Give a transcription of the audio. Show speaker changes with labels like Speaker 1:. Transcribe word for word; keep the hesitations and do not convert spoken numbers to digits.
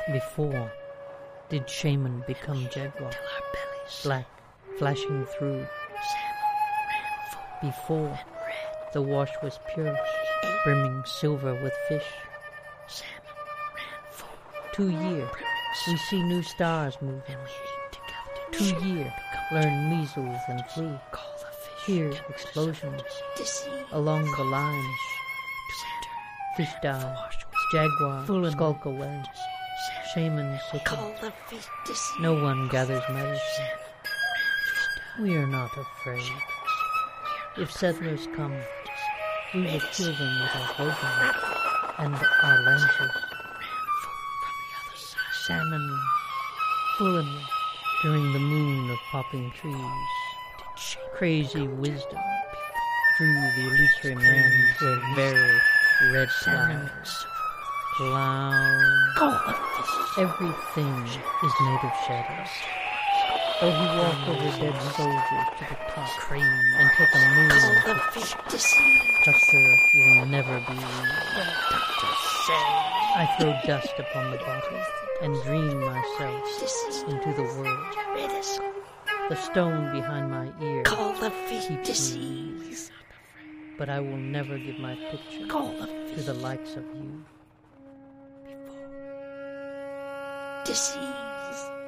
Speaker 1: Before did shaman become jaguar, black flashing through. Before the wash was pure, brimming silver with fish. Two year, we see new stars moving. Two year, learn measles and flu. Hear explosions along the lines. Fish die, jaguar skulk away. Shaman sicken. No one gathers medicine. We are not afraid. If settlers come, we will kill them with our bowguns and our lances. Salmon fluently during the moon of popping trees. Crazy wisdom drew the illusory man to a very red flowers. Clown. Everything is made of shadows. Though he walk over dead soldiers to the top and take a moon, Custer will never be real. I throw dust upon the bottle and dream myself into the world. The stone behind my ear keeps me weak. But I will never give my picture to the likes of you.
Speaker 2: Disease.